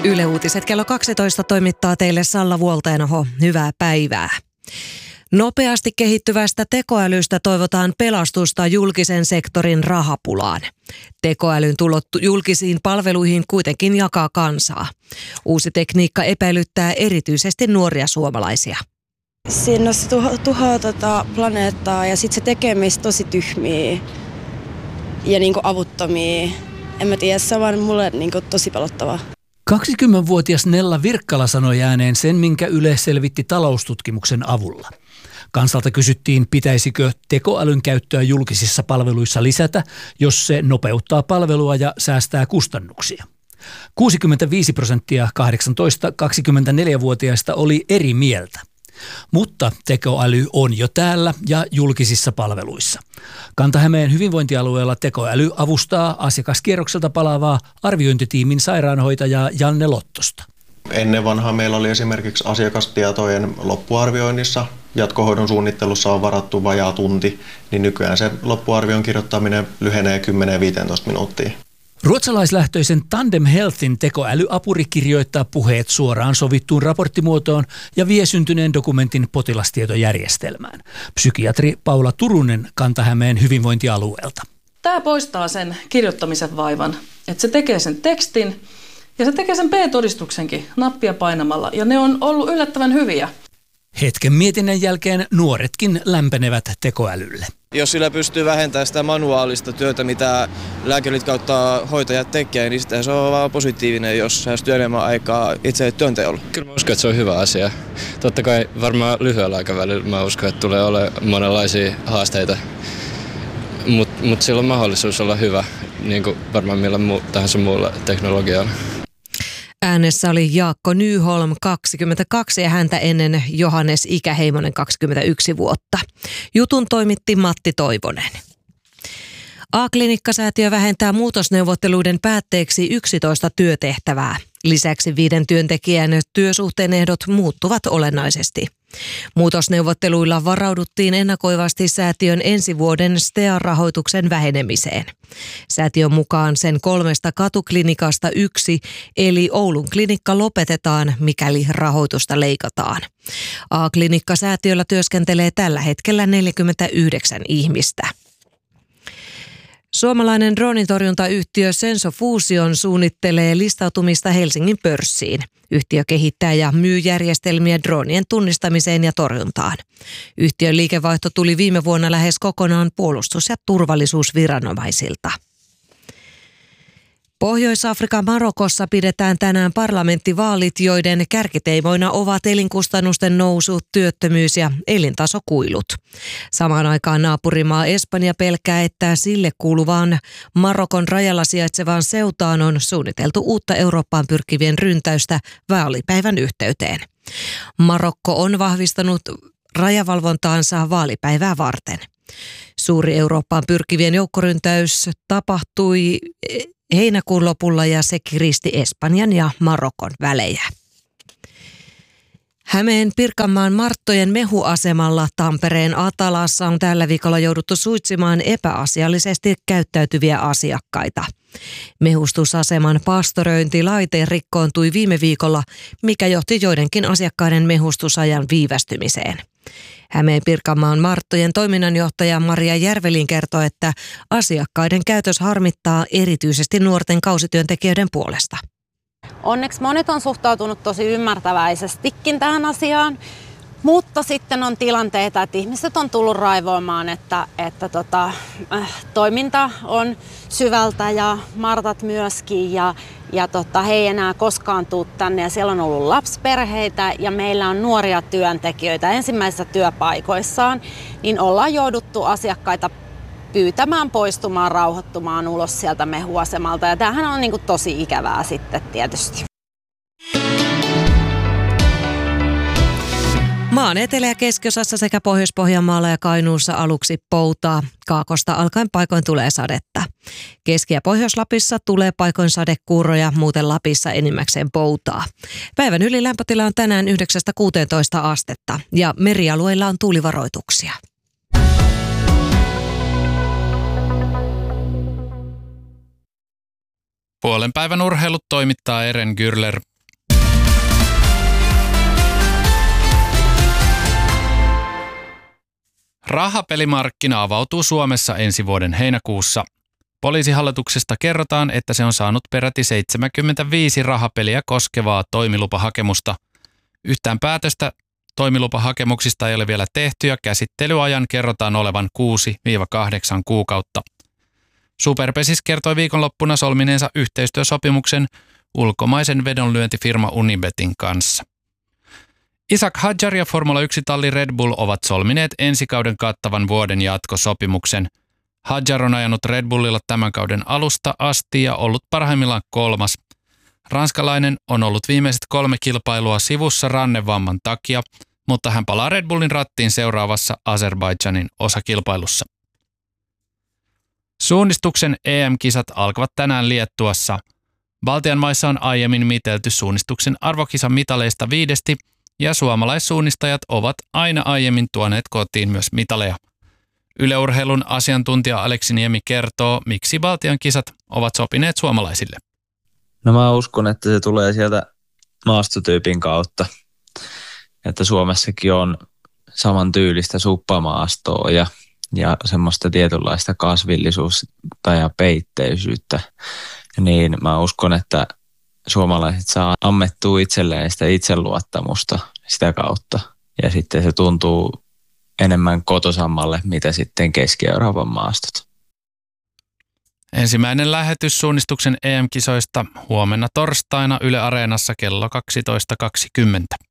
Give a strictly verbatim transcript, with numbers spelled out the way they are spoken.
Yle Uutiset kello kaksitoista toimittaa teille Salla Vuolteenoho. Hyvää päivää. Nopeasti kehittyvästä tekoälystä toivotaan pelastusta julkisen sektorin rahapulaan. Tekoälyn tulot julkisiin palveluihin kuitenkin jakaa kansaa. Uusi tekniikka epäilyttää erityisesti nuoria suomalaisia. Siinä se tuho, tuhoaa tota planeettaa ja sitten se tekee meistä tosi tyhmiä ja niinku avuttomia. En mä tiedä, se on vaan mulle niinku tosi pelottavaa. kaksikymmentävuotias Nella Virkkala sanoi ääneen sen, minkä Yle selvitti taloustutkimuksen avulla. Kansalta kysyttiin, pitäisikö tekoälyn käyttöä julkisissa palveluissa lisätä, jos se nopeuttaa palvelua ja säästää kustannuksia. kuusikymmentäviisi prosenttia kahdeksantoista-kaksikymmentäneljä-vuotiaista oli eri mieltä. Mutta tekoäly on jo täällä ja julkisissa palveluissa. Kanta-Hämeen hyvinvointialueella tekoäly avustaa asiakaskierrokselta palaavaa arviointitiimin sairaanhoitajaa Janne Lottosta. Ennen vanhaa meillä oli esimerkiksi asiakastietojen loppuarvioinnissa, jatkohoidon suunnittelussa on varattu vajaa tunti, niin nykyään se loppuarvion kirjoittaminen lyhenee kymmenen viisitoista minuuttia. Ruotsalaislähtöisen Tandem Healthin tekoälyapuri kirjoittaa puheet suoraan sovittuun raporttimuotoon ja vie syntyneen dokumentin potilastietojärjestelmään. Psykiatri Paula Turunen Kanta-Hämeen hyvinvointialueelta. Tämä poistaa sen kirjoittamisen vaivan, että se tekee sen tekstin ja se tekee sen B-todistuksenkin nappia painamalla ja ne on ollut yllättävän hyviä. Hetken mietinnän jälkeen nuoretkin lämpenevät tekoälylle. Jos sillä pystyy vähentämään sitä manuaalista työtä, mitä lääkärit kautta hoitajat tekee, niin sitä se on vaan positiivinen, jos säästyy enemmän aikaa itse työnteolla. Kyllä mä uskon, että se on hyvä asia. Totta kai varmaan lyhyellä aikavälillä mä uskon, että tulee olemaan monenlaisia haasteita, mutta mut sillä on mahdollisuus olla hyvä, niin kuin varmaan millä muu, tahansa muulla teknologialla. Äänessä oli Jaakko Nyholm kaksikymmentäkaksi ja häntä ennen Johannes Ikäheimonen kaksikymmentäyksi vuotta. Jutun toimitti Matti Toivonen. A-klinikkasäätiö vähentää muutosneuvotteluiden päätteeksi yksitoista työtehtävää. Lisäksi viiden työntekijän työsuhteen ehdot muuttuvat olennaisesti. Muutosneuvotteluilla varauduttiin ennakoivasti säätiön ensi vuoden S T A-rahoituksen vähenemiseen. Säätiön mukaan sen kolmesta katuklinikasta yksi, eli Oulun klinikka, lopetetaan, mikäli rahoitusta leikataan. A-klinikkasäätiöllä työskentelee tällä hetkellä neljäkymmentäyhdeksän ihmistä. Suomalainen droonitorjuntayhtiö Senso Fusion suunnittelee listautumista Helsingin pörssiin. Yhtiö kehittää ja myy järjestelmiä droonien tunnistamiseen ja torjuntaan. Yhtiön liikevaihto tuli viime vuonna lähes kokonaan puolustus- ja turvallisuusviranomaisilta. Pohjois-Afrikan Marokossa pidetään tänään parlamenttivaalit, joiden kärkiteimoina ovat elinkustannusten nousu, työttömyys ja elintasokuilut. Samaan aikaan naapurimaa Espanja pelkää, että sille kuuluvaan Marokon rajalla sijaitsevaan Seutaan on suunniteltu uutta Eurooppaan pyrkivien ryntäystä vaalipäivän yhteyteen. Marokko on vahvistanut rajavalvontaansa vaalipäivää varten. Suuri Eurooppaan pyrkivien joukkoryntäys tapahtui heinäkuun lopulla ja se kiristi Espanjan ja Marokon välejä. Hämeen Pirkanmaan Marttojen mehuasemalla Tampereen Atalassa on tällä viikolla jouduttu suitsimaan epäasiallisesti käyttäytyviä asiakkaita. Mehustusaseman pastoröintilaite rikkoontui viime viikolla, mikä johti joidenkin asiakkaiden mehustusajan viivästymiseen. Hämeen Pirkanmaan Marttojen toiminnanjohtaja Maria Järvelin kertoi, että asiakkaiden käytös harmittaa erityisesti nuorten kausityöntekijöiden puolesta. Onneksi monet on suhtautunut tosi ymmärtäväisestikin tähän asiaan, mutta sitten on tilanteita, että ihmiset on tullut raivoamaan, että, että tota, äh, toiminta on syvältä ja Martat myöskin ja, ja tota, he ei enää koskaan tule tänne ja siellä on ollut lapsiperheitä ja meillä on nuoria työntekijöitä ensimmäisissä työpaikoissaan, niin ollaan jouduttu asiakkaita pyytämään poistumaan, rauhoittumaan ulos sieltä mehuasemalta ja tämähän on niin kuin tosi ikävää sitten tietysti. Maan etelä- ja keskiosassa sekä Pohjois-Pohjanmaalla ja Kainuussa aluksi poutaa. Kaakosta alkaen paikoin tulee sadetta. Keski- ja Pohjois-Lapissa tulee paikoin sadekuuroja, muuten Lapissa enimmäkseen poutaa. Päivän ylilämpötila on tänään yhdeksästä kuuteentoista astetta ja merialueilla on tuulivaroituksia. Puolen päivän urheilut toimittaa Eren Gürler. Rahapelimarkkina avautuu Suomessa ensi vuoden heinäkuussa. Poliisihallituksesta kerrotaan, että se on saanut peräti seitsemänkymmentäviisi rahapeliä koskevaa toimilupahakemusta. Yhtään päätöstä toimilupahakemuksista ei ole vielä tehty ja käsittelyajan kerrotaan olevan kuusi kahdeksan kuukautta. Superpesis kertoi viikonloppuna solmineensa yhteistyösopimuksen ulkomaisen vedonlyöntifirma Unibetin kanssa. Isaac Hadjar ja Formula yksi-talli Red Bull ovat solmineet ensi kauden kattavan vuoden jatkosopimuksen. Hadjar on ajanut Red Bullilla tämän kauden alusta asti ja ollut parhaimmillaan kolmas. Ranskalainen on ollut viimeiset kolme kilpailua sivussa rannevamman takia, mutta hän palaa Red Bullin rattiin seuraavassa Azerbaidžanin osakilpailussa. Suunnistuksen E M-kisat alkavat tänään Liettuassa. Baltian maissa on aiemmin mitelty suunnistuksen arvokisan mitaleista viidesti ja suomalaissuunnistajat ovat aina aiemmin tuoneet kotiin myös mitaleja. Yle Urheilun asiantuntija Aleksi Niemi kertoo, miksi Baltian kisat ovat sopineet suomalaisille. No mä uskon, että se tulee sieltä maastotyypin kautta, että Suomessakin on saman tyylistä suppamaastoa ja, ja semmoista tietynlaista kasvillisuutta ja peitteisyyttä. Niin mä uskon, että suomalaiset saa ammettua itselleen sitä itseluottamusta sitä kautta. Ja sitten se tuntuu enemmän kotosammalle, mitä sitten Keski-Euroopan maastot. Ensimmäinen lähetys suunnistuksen E M-kisoista huomenna torstaina Yle Areenassa kello kaksitoista kaksikymmentä.